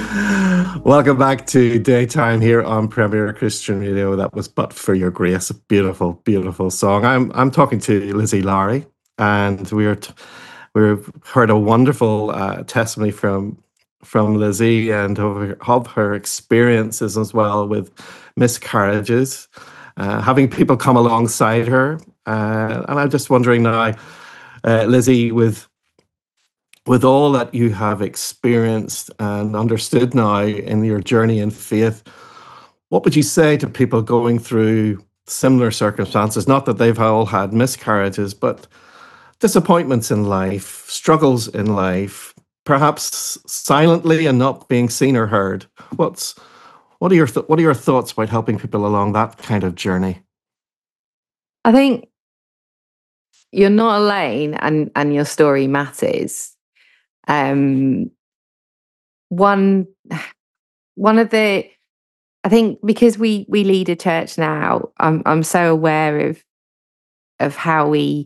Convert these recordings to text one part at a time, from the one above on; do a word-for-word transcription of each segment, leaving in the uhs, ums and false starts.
Welcome back to Daytime here on Premier Christian Radio. That was "But for Your Grace," a beautiful, beautiful song. I'm I'm talking to Lizzie Lowry, and we're t- we've heard a wonderful uh, testimony from from Lizzie and of her, of her experiences as well with miscarriages, uh, having people come alongside her. Uh, and I'm just wondering now, uh, Lizzie, with with all that you have experienced and understood now in your journey in faith, what would you say to people going through similar circumstances? Not that they've all had miscarriages, but disappointments in life, struggles in life, perhaps silently and not being seen or heard. What's what are your th- what are your thoughts about helping people along that kind of journey? I think you're not alone, and and your story matters. Um, one one of the I think because we we lead a church now, I'm I'm so aware of of how we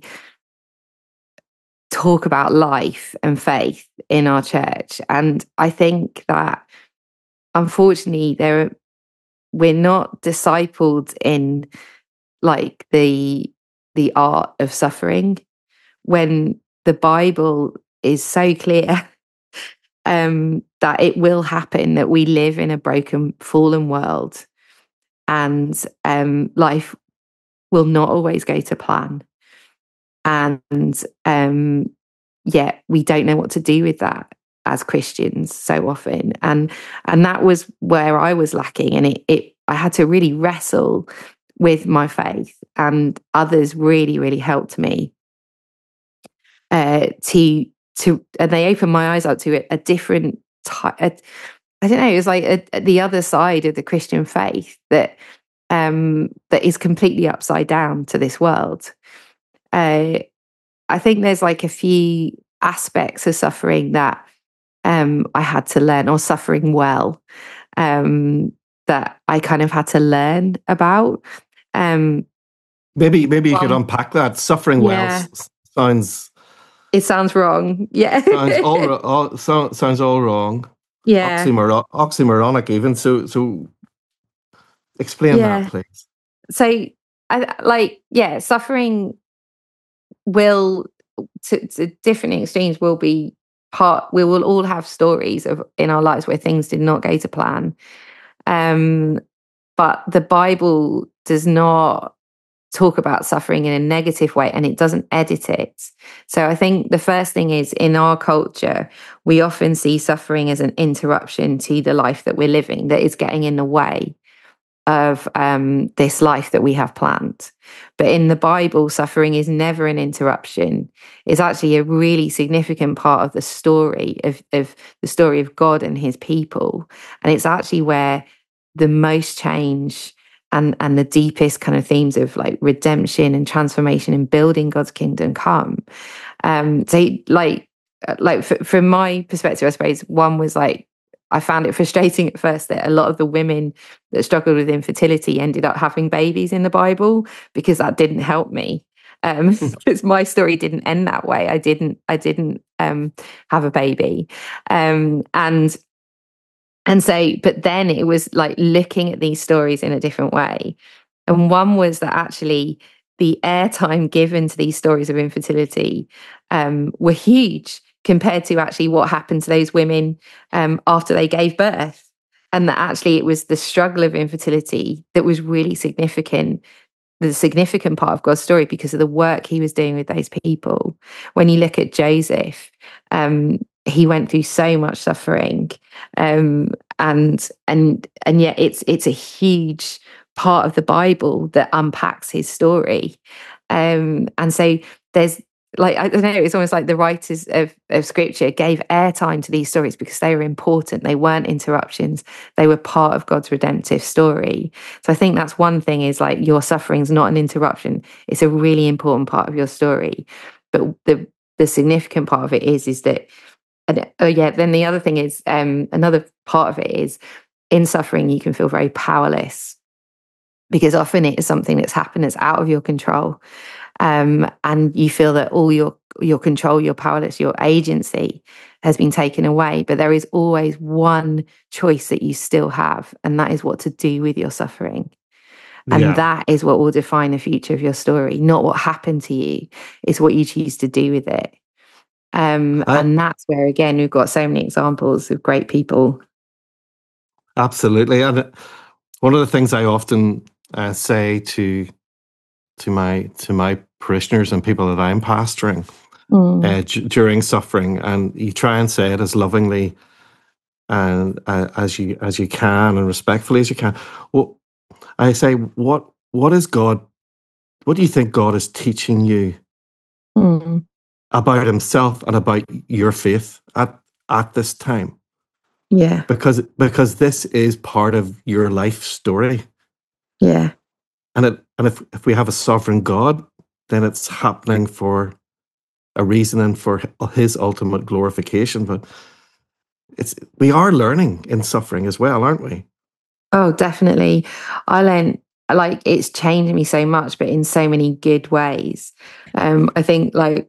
talk about life and faith in our church, and I think that unfortunately there are, we're not discipled in like the the art of suffering when the Bible is so clear um, that it will happen, that we live in a broken, fallen world, and um, life will not always go to plan. And um, yet we don't know what to do with that as Christians so often. And and that was where I was lacking. And it, it I had to really wrestle with my faith, and others really, really helped me uh, to to and they opened my eyes up to a, a different type. A, I don't know. It was like a, a, the other side of the Christian faith that um, that is completely upside down to this world. Uh, I think there's like a few aspects of suffering that um, I had to learn, or suffering well, um, that I kind of had to learn about. Um, Maybe maybe you could well, unpack that. Suffering well yeah, s- sounds it sounds wrong. Yeah, sounds all, ro- all so, sounds all wrong. yeah, Oxymoro- oxymoronic even. So so explain that, yeah. please. So, I like, yeah, suffering will, to, to different extremes, will be part. We will all have stories of in our lives where things did not go to plan. Um, but the Bible does not talk about suffering in a negative way, and it doesn't edit it. So I think the first thing is, in our culture, we often see suffering as an interruption to the life that we're living, that is getting in the way of um, this life that we have planned. But in the Bible, suffering is never an interruption. It's actually a really significant part of the story of, of the story of God and his people. And it's actually where the most change and, and the deepest kind of themes of like redemption and transformation and building God's kingdom come. Um, so like, like f- from my perspective, I suppose one was like, I found it frustrating at first that a lot of the women that struggled with infertility ended up having babies in the Bible, because that didn't help me. Um, because my story didn't end that way. I didn't. I didn't um, have a baby, um, and and so. But then it was like looking at these stories in a different way, and one was that actually the airtime given to these stories of infertility um, were huge compared to actually what happened to those women um, after they gave birth. And that actually it was the struggle of infertility that was really significant, the significant part of God's story, because of the work he was doing with those people. When you look at Joseph, um, he went through so much suffering, um, and and and yet it's it's a huge part of the Bible that unpacks his story. Um, and so there's like, I don't know, it's almost like the writers of, of scripture gave airtime to these stories because they were important. They weren't interruptions. They were part of God's redemptive story. So I think that's one thing, is like your suffering's not an interruption. It's a really important part of your story. But the the significant part of it is, is that, and, oh yeah, then the other thing is, um, another part of it is, in suffering, you can feel very powerless, because often it is something that's happened that's out of your control. Um, and you feel that all your your control, your powerless, your agency has been taken away. But there is always one choice that you still have, and that is what to do with your suffering. And Yeah. that is what will define the future of your story, not what happened to you. It's what you choose to do with it. Um, I, and that's where, again, we've got so many examples of great people. absolutely. And one of the things I often uh, say to to my to my parishioners and people that I'm pastoring Mm. uh, d- during suffering, and you try and say it as lovingly and uh, as you as you can and respectfully as you can. Well, I say, what what is God? What do you think God is teaching you Mm. about Himself and about your faith at at this time? Yeah. Because because this is part of your life story, Yeah. and it and if if we have a sovereign God, then it's happening for a reason and for His ultimate glorification. But it's we are learning in suffering as well, aren't we? Oh, definitely. I learned, like, it's changed me so much, but in so many good ways. Um, I think, like,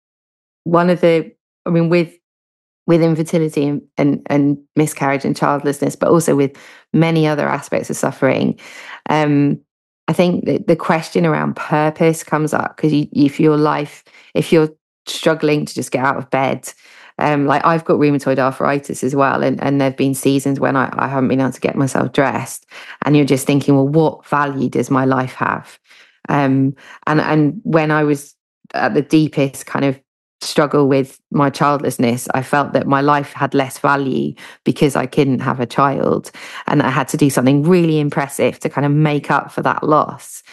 one of the, I mean, with with infertility and, and and miscarriage and childlessness, but also with many other aspects of suffering, um, I think that the question around purpose comes up because you, if your life, if you're struggling to just get out of bed, um, like I've got rheumatoid arthritis as well, and and there've been seasons when I, I haven't been able to get myself dressed, and you're just thinking, well, what value does my life have? Um, and and when I was at the deepest kind of struggle with my childlessness, I felt that my life had less value because I couldn't have a child, and I had to do something really impressive to kind of make up for that loss.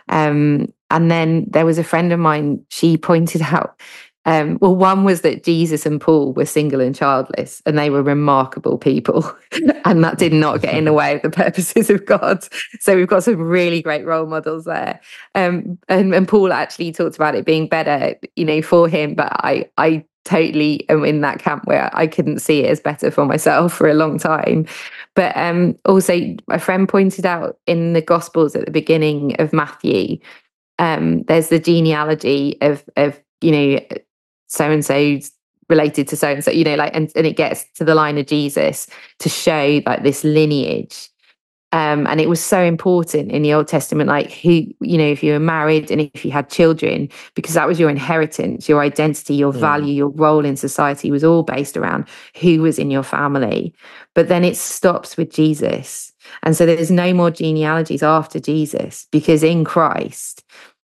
Um, and then there was a friend of mine, she pointed out, um, well, one was that Jesus and Paul were single and childless, and they were remarkable people. And that did not get in the way of the purposes of God. So we've got some really great role models there. Um, and, and Paul actually talked about it being better, you know, for him. But I, I totally am in that camp where I couldn't see it as better for myself for a long time. But um, also, my friend pointed out in the Gospels at the beginning of Matthew, um, there's the genealogy of, of you know, so and so's related to so and so, you know, like, and, and it gets to the line of Jesus to show like this lineage. Um, and it was so important in the Old Testament, like who, you know, if you were married and if you had children, because that was your inheritance, your identity, your value, your role in society was all based around who was in your family. But then it stops with Jesus. And so there's no more genealogies after Jesus, because in Christ,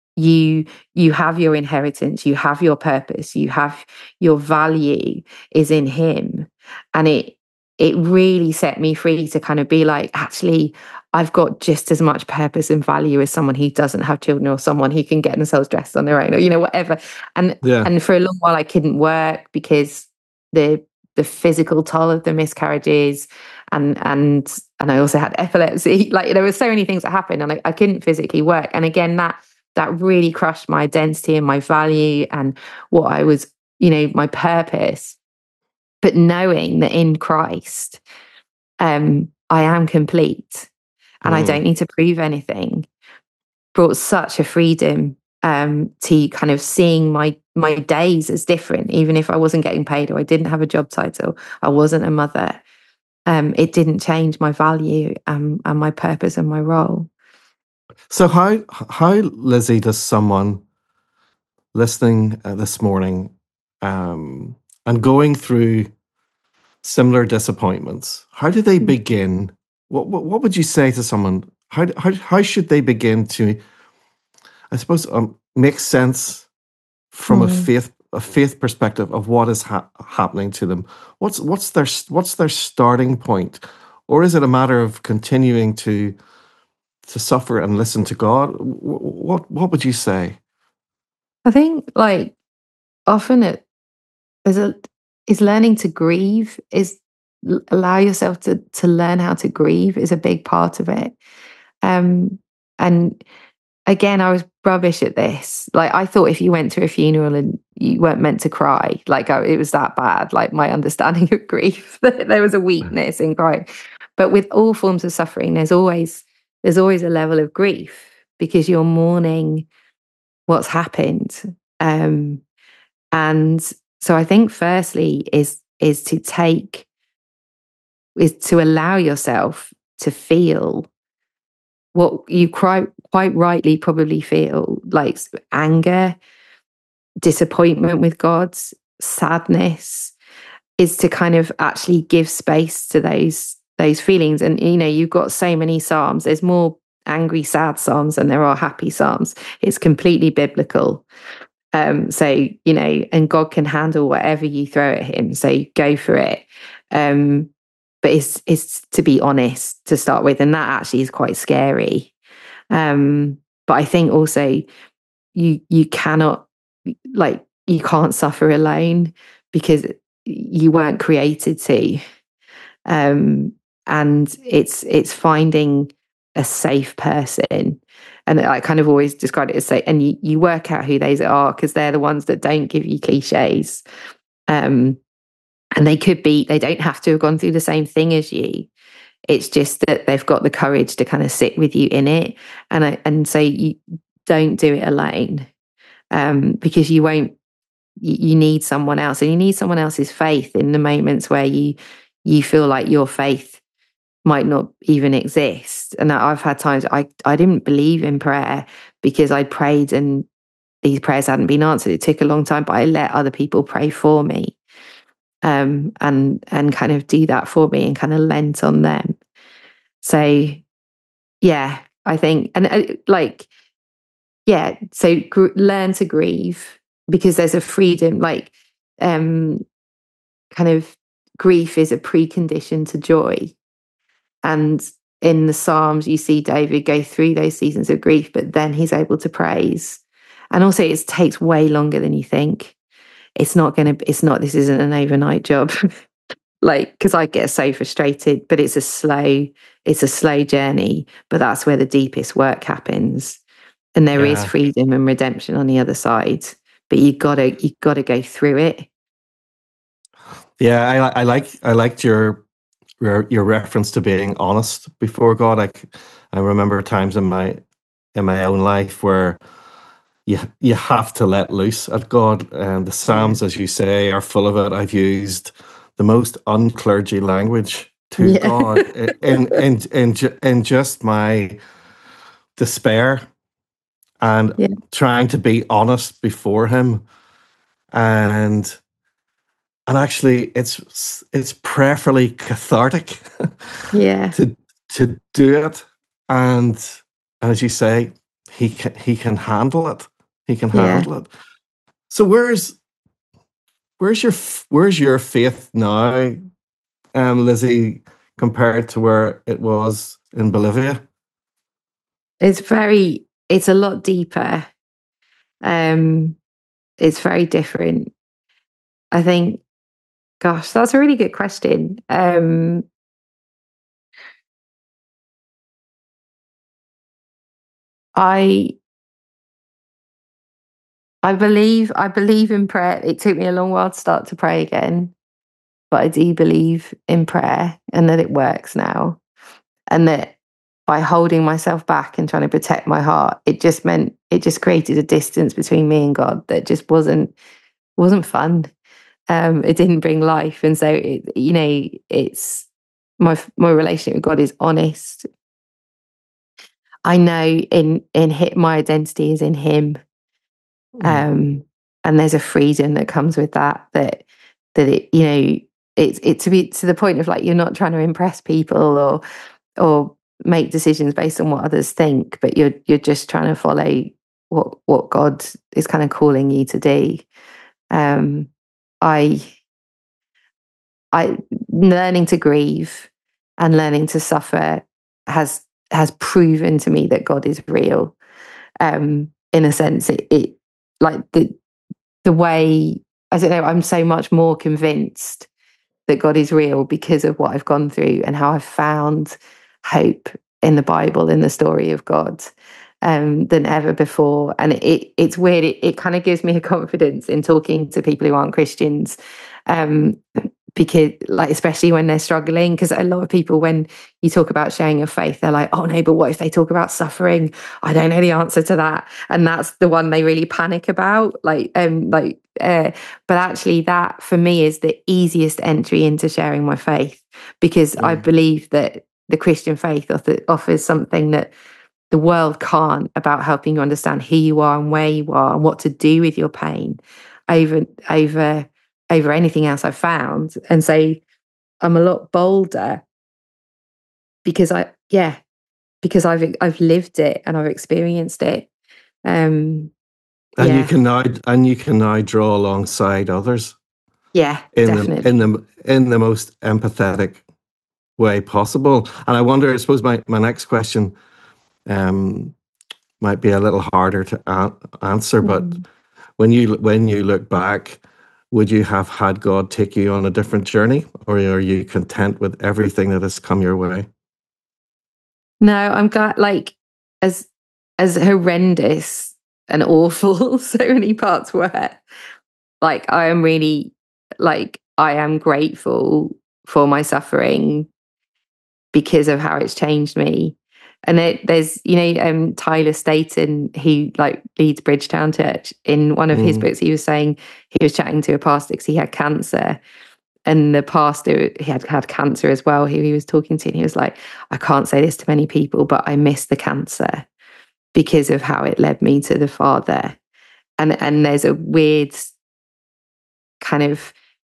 you you have your inheritance, you have your purpose, you have your value is in Him. And it it really set me free to kind of be like, actually, I've got just as much purpose and value as someone who doesn't have children, or someone who can get themselves dressed on their own, or, you know, whatever. And Yeah. and for a long while I couldn't work because the the physical toll of the miscarriages, and and and I also had epilepsy. Like, there were so many things that happened, and I, I couldn't physically work. And again, that that really crushed my identity and my value and what I was, you know, my purpose. But knowing that in Christ, um, I am complete and I Mm. don't need to prove anything, brought such a freedom, um, to kind of seeing my my days as different, even if I wasn't getting paid or I didn't have a job title, I wasn't a mother. Um, it didn't change my value, um, and my purpose and my role. So how how Lizzie does someone listening uh, this morning um, and going through similar disappointments, how do they begin? What, what what would you say to someone? How how how should they begin to, I suppose, um, make sense from a Mm. faith a faith perspective of what is ha- happening to them? What's what's their what's their starting point, or is it a matter of continuing to to suffer and listen to God? Wh- What what would you say? I think, like, often it is a is learning to grieve, is l- allow yourself to to learn how to grieve is a big part of it. Um, and again, I was rubbish at this. Like, I thought if you went to a funeral and you weren't meant to cry, like, I, it was that bad. Like, my understanding of grief, there was a weakness in crying. But with all forms of suffering, there's always there's always a level of grief because you're mourning what's happened. Um, And so I think firstly is is to take, is to allow yourself to feel what you quite quite rightly probably feel, like anger, disappointment with God, sadness, is to kind of actually give space to those those feelings. And you know, you've got so many psalms. There's more angry, sad psalms than there are happy psalms. It's completely biblical. Um, so you know, and God can handle whatever you throw at Him. So go for it. Um, but it's it's to be honest to start with, and that actually is quite scary. Um, but I think also you you cannot, like, you can't suffer alone because you weren't created to. Um, and it's it's finding a safe person. And I kind of always describe it as say, and you, you work out who those are because they're the ones that don't give you cliches. Um, and they could be, they don't have to have gone through the same thing as you. It's just that they've got the courage to kind of sit with you in it. And I, and so you don't do it alone, um, because you won't, you, you need someone else, and you need someone else's faith in the moments where you, you feel like your faith might not even exist. And I've had times I, I didn't believe in prayer because I prayed and these prayers hadn't been answered. It took a long time, but I let other people pray for me, um, and and kind of do that for me and kind of lent on them. So yeah, I think, and uh, like, yeah, so gr- learn to grieve because there's a freedom, like, um, kind of grief is a precondition to joy. And in the Psalms, you see David go through those seasons of grief, but then he's able to praise. And also, it takes way longer than you think. It's not going to, it's not, this isn't an overnight job. Like, because I get so frustrated, but it's a slow, it's a slow journey, but that's where the deepest work happens. And there is Yeah. freedom and redemption on the other side, but you gotta, you gotta go through it. Yeah, I, I like I liked your your your reference to being honest before God. Like, I remember times in my in my own life where you you have to let loose at God, and the Psalms, as you say, are full of it. I've used the most unclergy language to Yeah. God in in in ju- in just my despair and Yeah. trying to be honest before Him, and and actually, it's it's prayerfully cathartic Yeah. to to do it, and and as you say, he can he can handle it. He can Yeah. handle it. So where's where's your f- where's your faith now, um, Lizzie, compared to where it was in Bolivia? It's very, it's a lot deeper. Um, it's very different. I think, gosh, that's a really good question. Um, I I believe I believe in prayer. It took me a long while to start to pray again, but I do believe in prayer and that it works now. And that by holding myself back and trying to protect my heart, it just meant it just created a distance between me and God that just wasn't wasn't fun. Um, it didn't bring life, and so it, you know, it's my my relationship with God is honest. I know in in hit my identity is in Him, um, and there's a freedom that comes with that. That that it, you know, it's it to be to the point of like you're not trying to impress people or or make decisions based on what others think, but you're you're just trying to follow what what God is kind of calling you to do. Um, I I learning to grieve and learning to suffer has has proven to me that God is real. Um, in a sense, it, it like the the way, I don't know, I'm so much more convinced that God is real because of what I've gone through and how I've found hope in the Bible, in the story of God, um, than ever before. And it, it's weird. It, it kind of gives me a confidence in talking to people who aren't Christians, um, because like, especially when they're struggling, because a lot of people, when you talk about sharing your faith, they're like, oh no, but what if they talk about suffering? I don't know the answer to that. And that's the one they really panic about. Like, um, like, uh, but actually that for me is the easiest entry into sharing my faith, because Yeah. I believe that the Christian faith offers something that the world can't, about helping you understand who you are and where you are and what to do with your pain over, over, over anything else I've found. And so I'm a lot bolder because I, yeah, because I've, I've lived it and I've experienced it. Um, And yeah. you can now, and you can now draw alongside others. Yeah, in definitely. the in the in the most empathetic way possible. And I wonder, I suppose my, my next question um, might be a little harder to a- answer, but Mm. when you when you look back, would you have had God take you on a different journey, or are you content with everything that has come your way? No, I'm glad, like, as as horrendous and awful so many parts were, like, I am really, like, I am grateful for my suffering because of how it's changed me. And it, there's, you know, um, Tyler Staton, who like leads Bridgetown Church. In one of his Mm. books, he was saying he was chatting to a pastor because he had cancer, and the pastor, he had had cancer as well, who he was talking to, and he was like, I can't say this to many people, but I miss the cancer because of how it led me to the Father. And and there's a weird kind of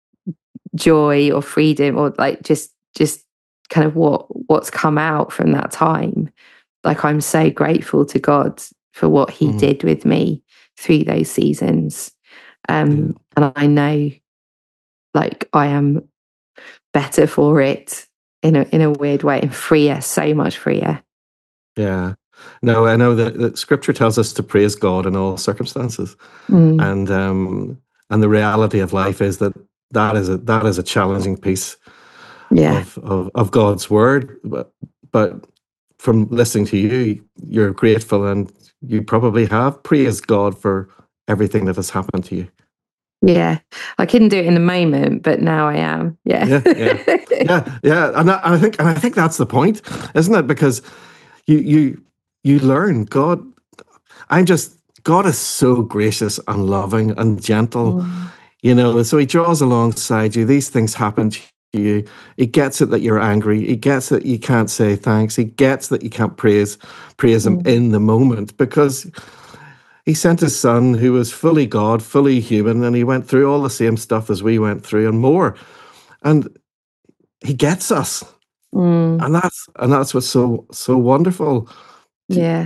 joy or freedom, or like just just kind of what what's come out from that time. Like, I'm so grateful to God for what he Mm. did with me through those seasons. Um, Yeah. and I know, like, I am better for it in a in a weird way, and freer, so much freer. Yeah. No, I know that, that Scripture tells us to praise God in all circumstances, Mm. and um, and the reality of life is that that is a that is a challenging piece Yeah. of, of of God's word. But but from listening to you, you're grateful, and you probably have praised God for everything that has happened to you. Yeah. I couldn't do it in the moment, but now I am. Yeah. Yeah, yeah, yeah, yeah. And I, and I think and I think that's the point, isn't it? Because you you you learn God. I'm just God is so gracious and loving and gentle, Mm. you know. And so He draws alongside you. These things happen to you. He gets it that you're angry. He gets that you can't say thanks. He gets that you can't praise praise Him Mm. in the moment, because He sent His Son, who was fully God, fully human, and He went through all the same stuff as we went through and more. And He gets us, Mm. and that's and that's what's so so wonderful. Yeah.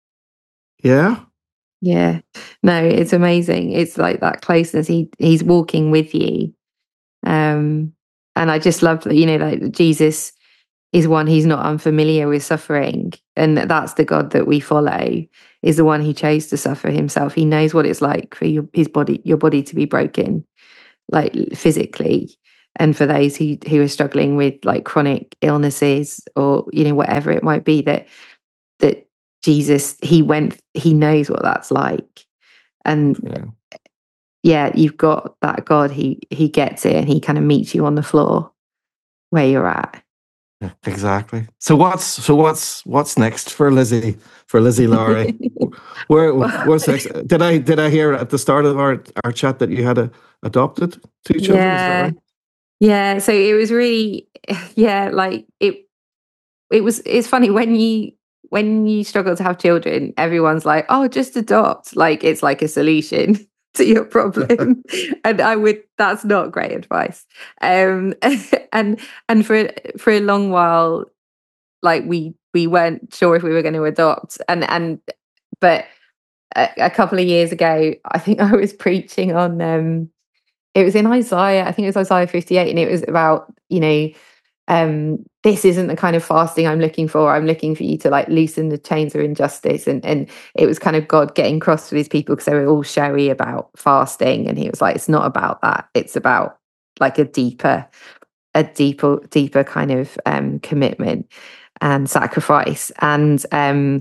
Yeah. Yeah. No, it's amazing. It's like that closeness. He he's walking with you. Um, and I just love that, you know, like Jesus is one, he's not unfamiliar with suffering. And that's the God that we follow, is the one who chose to suffer himself. He knows what it's like for your his body, your body to be broken, like physically. And for those who who are struggling with like chronic illnesses, or, you know, whatever it might be, that that Jesus, he went, he knows what that's like. And Yeah. yeah, you've got that God, he he gets it, and he kind of meets you on the floor where you're at. Yeah, exactly. So what's so what's what's next for Lizzie for Lizzie Lowry? Where Well, what's next? Did I did I hear at the start of our our chat that you had a, adopted two children? Is that yeah, right? yeah. So it was really, yeah, like it. It was. It's funny when you when you struggle to have children, everyone's like, "Oh, just adopt." Like it's like a solution to your problem, and I would. That's not great advice. Um, and and for for a long while, like we we weren't sure if we were going to adopt, and and but a, a couple of years ago, I think I was preaching on. Um, it was in Isaiah. I think it was Isaiah fifty-eight, and it was about, you know, um, this isn't the kind of fasting I'm looking for. I'm looking for you to like loosen the chains of injustice. And and it was kind of God getting cross with his people because they were all showy about fasting. And he was like, it's not about that. It's about like a deeper, a deeper, deeper kind of um commitment and sacrifice. And um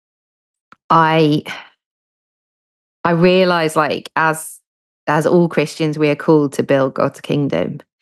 I I realized, like, as as all Christians, we are called to build God's kingdom.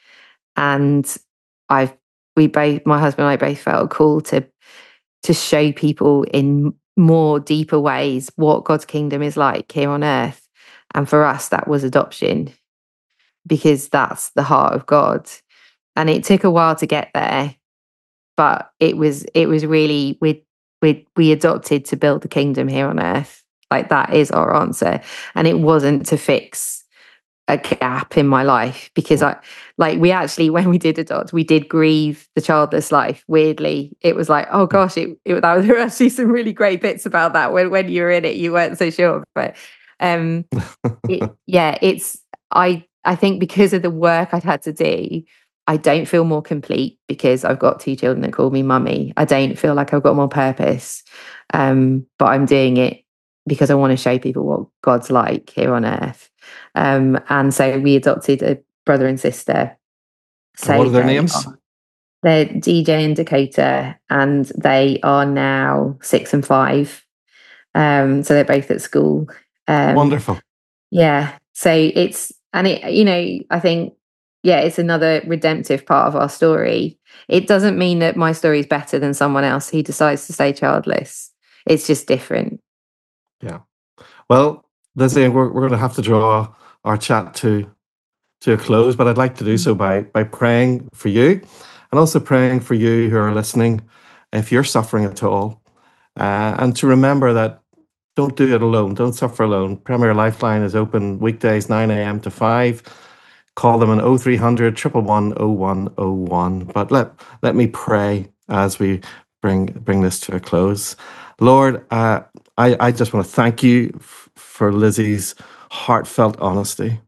and I've we both, my husband and I both felt a call to to show people in more deeper ways what God's kingdom is like here on earth. And for us, that was adoption, because that's the heart of God. And it took a while to get there, but it was it was really we we we adopted to build the kingdom here on earth. Like, that is our answer. And it wasn't to fix a gap in my life, because I like we actually, when we did adopt, we did grieve the childless life. Weirdly, it was like, oh gosh, it, it there were actually some really great bits about that. When when you were in it, you weren't so sure, but um, it, yeah, it's I I think because of the work I'd had to do, I don't feel more complete because I've got two children that call me mummy. I don't feel like I've got more purpose, um, but I'm doing it because I want to show people what God's like here on earth. Um, and so we adopted a brother and sister. So what are their names? Are, they're D J and Dakota, and they are now six and five. Um, so they're both at school. Um, Wonderful. Yeah. So it's, and it, you know, I think, yeah, it's another redemptive part of our story. It doesn't mean that my story is better than someone else who decides to stay childless. It's just different. Yeah. Well, Lizzie, we're, we're going to have to draw our chat to to a close, but I'd like to do so by by praying for you, and also praying for you who are listening, if you're suffering at all, uh, and to remember that don't do it alone. Don't suffer alone. Premier Lifeline is open weekdays nine a.m. to five. Call them on oh three hundred, one one one, oh one oh one. But let let me pray as we bring bring this to a close. Lord, uh, I, I just want to thank you f- for Lizzie's heartfelt honesty,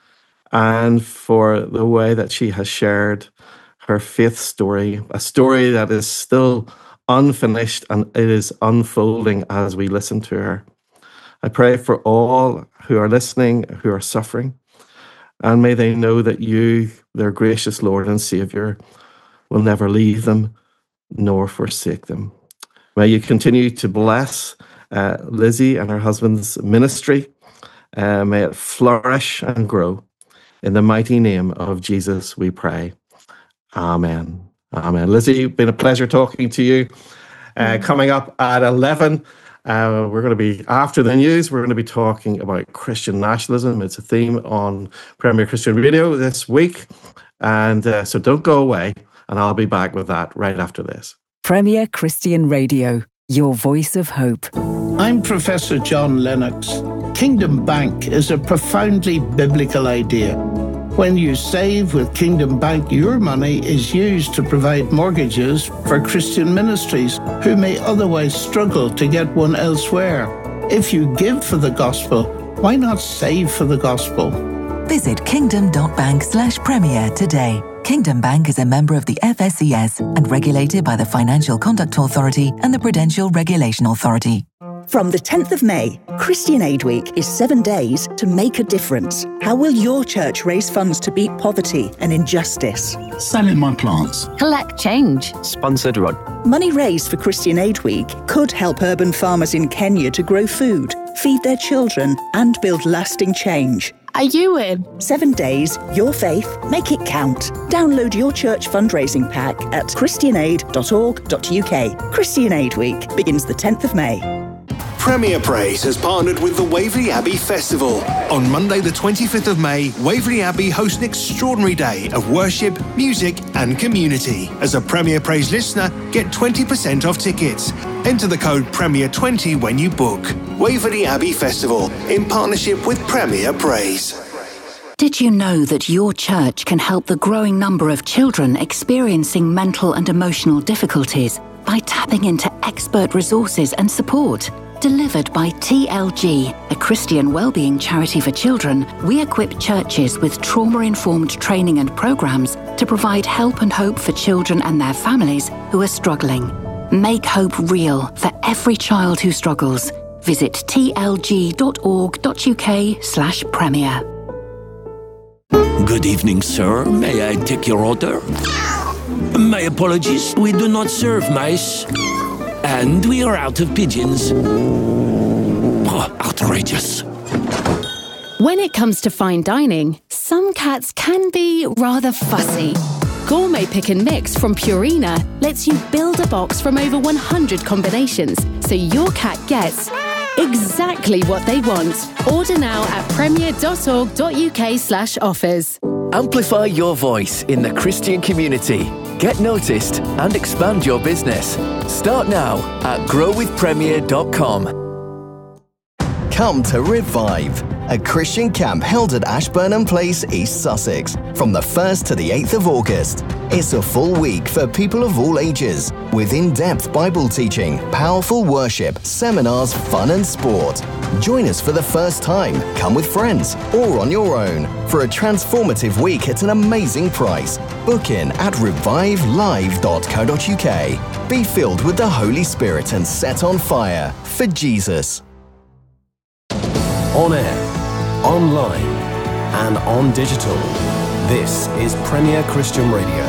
and for the way that she has shared her faith story, a story that is still unfinished and it is unfolding as we listen to her. I pray for all who are listening, who are suffering, and may they know that you, their gracious Lord and Saviour, will never leave them nor forsake them. May you continue to bless uh, Lizzie and her husband's ministry. Uh, may it flourish and grow. In the mighty name of Jesus, we pray. Amen. Amen. Lizzie, been a pleasure talking to you. Uh, coming up at eleven, uh, we're going to be, after the news, we're going to be talking about Christian nationalism. It's a theme on Premier Christian Radio this week. And uh, so don't go away, and I'll be back with that right after this. Premier Christian Radio, your voice of hope. I'm Professor John Lennox. Kingdom Bank is a profoundly biblical idea. When you save with Kingdom Bank, your money is used to provide mortgages for Christian ministries who may otherwise struggle to get one elsewhere. If you give for the gospel, why not save for the gospel? Visit kingdom.bank slash premier today. Kingdom Bank is a member of the F S C S and regulated by the Financial Conduct Authority and the Prudential Regulation Authority. From the tenth of May, Christian Aid Week is seven days to make a difference. How will your church raise funds to beat poverty and injustice? Selling my plants. Collect change. Sponsored run. Money raised for Christian Aid Week could help urban farmers in Kenya to grow food, feed their children, and build lasting change. Are you in? Seven days, your faith, make it count. Download your church fundraising pack at christian aid dot org dot u k. Christian Aid Week begins the tenth of May. Premier Praise has partnered with the Waverley Abbey Festival. On Monday the twenty-fifth of May, Waverley Abbey hosts an extraordinary day of worship, music and community. As a Premier Praise listener, get twenty percent off tickets. Enter the code Premier twenty when you book. Waverley Abbey Festival, in partnership with Premier Praise. Did you know that your church can help the growing number of children experiencing mental and emotional difficulties by tapping into expert resources and support? Delivered by T L G, a Christian wellbeing charity for children, we equip churches with trauma-informed training and programs to provide help and hope for children and their families who are struggling. Make hope real for every child who struggles. Visit tlg.org.uk slash premier. Good evening, sir. May I take your order? My apologies, we do not serve mice. And we are out of pigeons. Oh, outrageous. When it comes to fine dining, some cats can be rather fussy. Gourmet Pick and Mix from Purina lets you build a box from over one hundred combinations, so your cat gets exactly what they want. Order now at premier.org.uk slash offers. Amplify your voice in the Christian community. Get noticed and expand your business. Start now at grow with premier dot com. Come to Revive, a Christian camp held at Ashburnham Place, East Sussex, from the first to the eighth of August. It's a full week for people of all ages, with in-depth Bible teaching, powerful worship, seminars, fun and sport. Join us for the first time, come with friends, or on your own, for a transformative week at an amazing price. Book in at revive live dot co dot uk. Be filled with the Holy Spirit and set on fire for Jesus. On air, online, and on digital. This is Premier Christian Radio.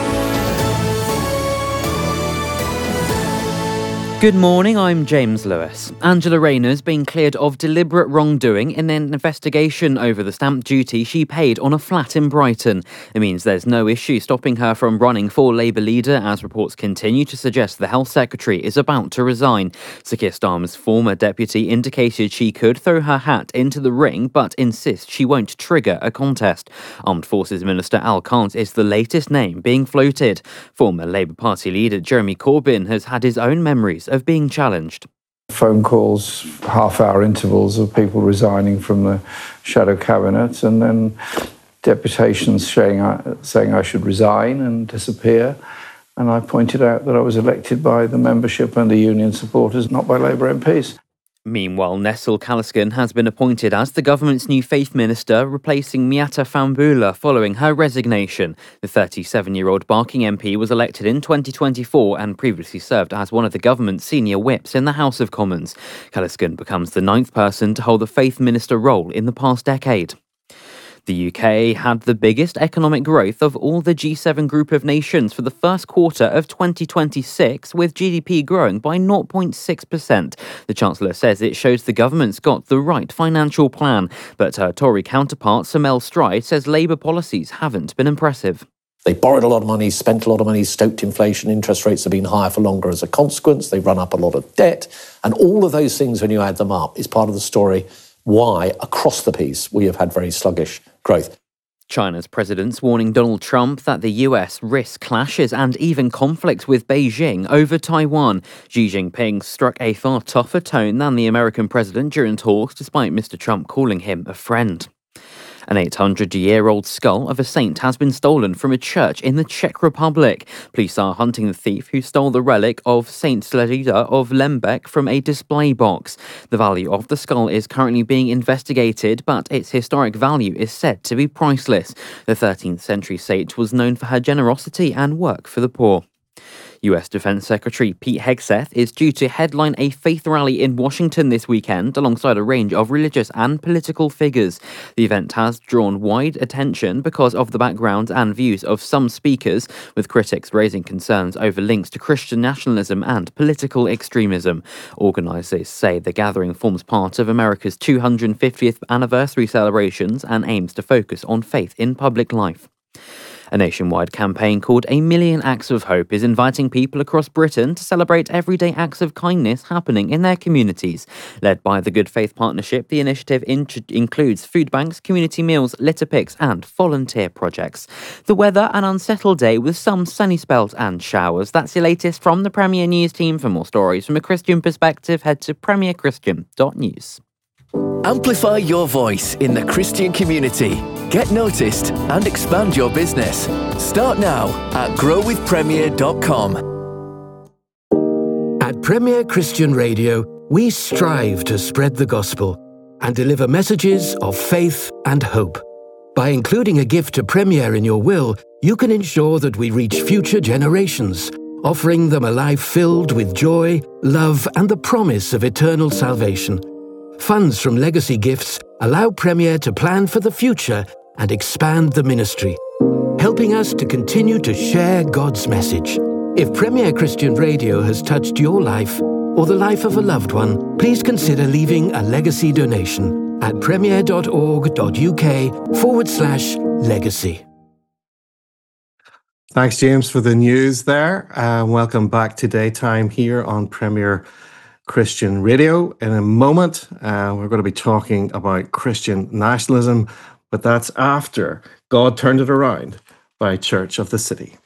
Good morning, I'm James Lewis. Angela Rayner's been cleared of deliberate wrongdoing in an investigation over the stamp duty she paid on a flat in Brighton. It means there's no issue stopping her from running for Labour leader, as reports continue to suggest the Health Secretary is about to resign. Sir Keir Starmer's former deputy indicated she could throw her hat into the ring, but insists she won't trigger a contest. Armed Forces Minister Al Kant is the latest name being floated. Former Labour Party leader Jeremy Corbyn has had his own memories of being challenged. Phone calls, half-hour intervals of people resigning from the shadow cabinet, and then deputations saying I, saying I should resign and disappear. And I pointed out that I was elected by the membership and the union supporters, not by Labour M Ps. Meanwhile, Nestle Caliscan has been appointed as the government's new faith minister, replacing Miata Fambula following her resignation. The thirty-seven-year-old Barking M P was elected in twenty twenty-four and previously served as one of the government's senior whips in the House of Commons. Caliscan becomes the ninth person to hold the faith minister role in the past decade. The U K had the biggest economic growth of all the G seven group of nations for the first quarter of twenty twenty-six, with G D P growing by zero point six percent. The Chancellor says it shows the government's got the right financial plan, but her Tory counterpart, Sir Mel Stride, says Labour policies haven't been impressive. They borrowed a lot of money, spent a lot of money, stoked inflation, interest rates have been higher for longer as a consequence, they've run up a lot of debt, and all of those things, when you add them up, is part of the story why, across the piece, we have had very sluggish growth. China's president's warning Donald Trump that the U S risks clashes and even conflict with Beijing over Taiwan. Xi Jinping struck a far tougher tone than the American president during talks, despite Mister Trump calling him a friend. An eight hundred year old skull of a saint has been stolen from a church in the Czech Republic. Police are hunting the thief who stole the relic of Saint Slagida of Lembeck from a display box. The value of the skull is currently being investigated, but its historic value is said to be priceless. The thirteenth century saint was known for her generosity and work for the poor. U S Defense Secretary Pete Hegseth is due to headline a faith rally in Washington this weekend alongside a range of religious and political figures. The event has drawn wide attention because of the background and views of some speakers, with critics raising concerns over links to Christian nationalism and political extremism. Organisers say the gathering forms part of America's two hundred fiftieth anniversary celebrations and aims to focus on faith in public life. A nationwide campaign called A Million Acts of Hope is inviting people across Britain to celebrate everyday acts of kindness happening in their communities. Led by the Good Faith Partnership, the initiative in- includes food banks, community meals, litter picks and volunteer projects. The weather, an unsettled day with some sunny spells and showers. That's your latest from the Premier News team. For more stories from a Christian perspective, head to premier christian dot news. Amplify your voice in the Christian community. Get noticed and expand your business. Start now at grow with premier dot com. At Premier Christian Radio, we strive to spread the gospel and deliver messages of faith and hope. By including a gift to Premier in your will, you can ensure that we reach future generations, offering them a life filled with joy, love, and the promise of eternal salvation. Funds from legacy gifts allow Premier to plan for the future and expand the ministry, helping us to continue to share God's message. If Premier Christian Radio has touched your life or the life of a loved one, please consider leaving a legacy donation at premier dot org dot uk forward slash legacy. Thanks, James, for the news there. Uh, welcome back to Daytime here on Premier Christian Radio. In a moment, uh, we're going to be talking about Christian nationalism, but that's after God Turned It Around by Church of the City.